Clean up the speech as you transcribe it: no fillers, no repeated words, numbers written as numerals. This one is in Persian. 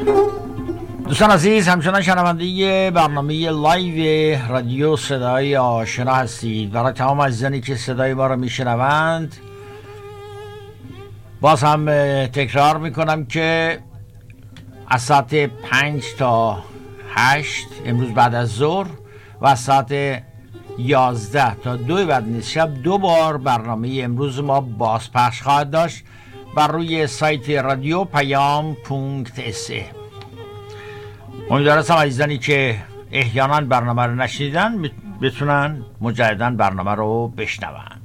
دوستان عزیز، همچنان شنونده برنامه لایو رادیو صدای آشنا هستید. برای تمام عزیزانی که صدای ما را میشنوند باز هم تکرار میکنم که از ساعت 5 تا 8 امروز بعد از ظهر و از ساعت 11 تا 2 بعد نیست شب 2 بار برنامه امروز ما بازپخش خواهد داشت بر روی سایت رادیو پیام.se. امیدوارم عزیزانی که احیانا برنامه رو نشنیدن بتونن مجددا برنامه رو بشنون.